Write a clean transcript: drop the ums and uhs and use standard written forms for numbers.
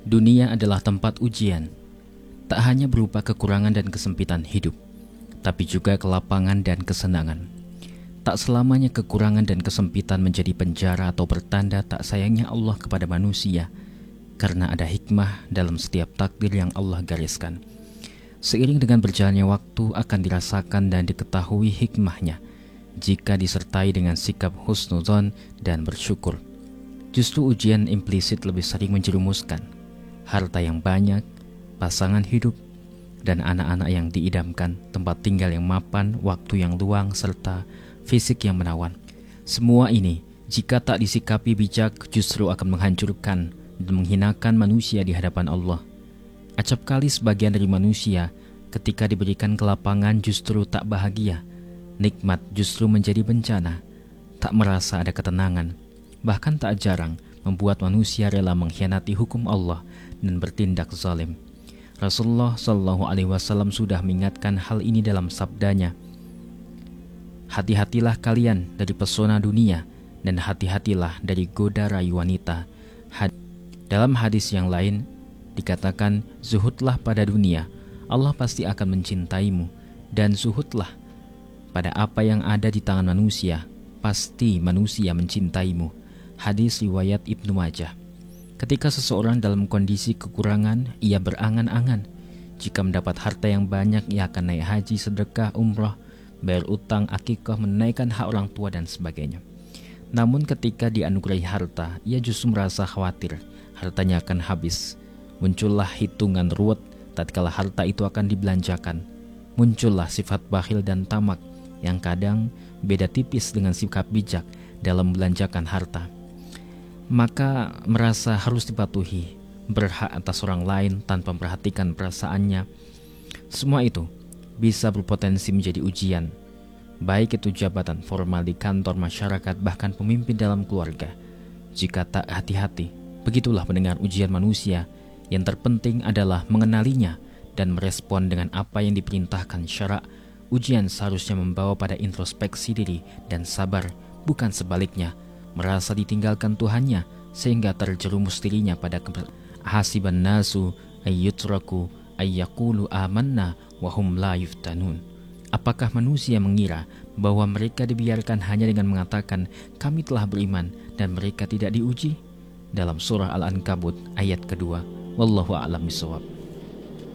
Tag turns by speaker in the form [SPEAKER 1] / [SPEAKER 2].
[SPEAKER 1] Dunia adalah tempat ujian, tak hanya berupa kekurangan dan kesempitan hidup, tapi juga kelapangan dan kesenangan. Tak selamanya kekurangan dan kesempitan menjadi penjara atau pertanda tak sayangnya Allah kepada manusia, karena ada hikmah dalam setiap takdir yang Allah gariskan. Seiring dengan berjalannya waktu akan dirasakan dan diketahui hikmahnya jika disertai dengan sikap husnuzon dan bersyukur. Justru ujian implisit lebih sering menjerumuskan. Harta yang banyak, pasangan hidup, dan anak-anak yang diidamkan, tempat tinggal yang mapan, waktu yang luang, serta fisik yang menawan. Semua ini, jika tak disikapi bijak, justru akan menghancurkan dan menghinakan manusia di hadapan Allah. Acap kali sebagian dari manusia, ketika diberikan kelapangan justru tak bahagia, nikmat justru menjadi bencana, tak merasa ada ketenangan, bahkan tak jarang membuat manusia rela mengkhianati hukum Allah dan bertindak zalim. Rasulullah SAW sudah mengingatkan hal ini dalam sabdanya, "Hati-hatilah kalian dari pesona dunia dan hati-hatilah dari goda rayu wanita." Dalam hadis yang lain dikatakan, "Zuhudlah pada dunia, Allah pasti akan mencintaimu, dan zuhudlah pada apa yang ada di tangan manusia, pasti manusia mencintaimu." Hadis riwayat Ibnu Majah. Ketika seseorang dalam kondisi kekurangan, ia berangan-angan jika mendapat harta yang banyak, ia akan naik haji, sedekah, umrah, bayar utang, akikah, menaikkan hak orang tua dan sebagainya. Namun ketika dianugerahi harta, ia justru merasa khawatir hartanya akan habis. Muncullah hitungan ruwet tatkala harta itu akan dibelanjakan. Muncullah sifat bakhil dan tamak yang kadang beda tipis dengan sikap bijak dalam membelanjakan harta. Maka merasa harus dipatuhi, berhak atas orang lain tanpa memperhatikan perasaannya. Semua itu bisa berpotensi menjadi ujian, baik itu jabatan formal di kantor, masyarakat, bahkan pemimpin dalam keluarga. Jika tak hati-hati, begitulah mendengar ujian manusia. Yang terpenting adalah mengenalinya dan merespon dengan apa yang diperintahkan syara'. Ujian seharusnya membawa pada introspeksi diri dan sabar, bukan sebaliknya, merasa ditinggalkan Tuhannya sehingga terjerumus dirinya pada hasiban nasu ayyutraku ayyaqulu amanna wahum la yuftanun. Apakah manusia mengira bahwa mereka dibiarkan hanya dengan mengatakan kami telah beriman dan mereka tidak diuji? Dalam surah Al-Ankabut ayat kedua. Wallahu a'lam bishawab.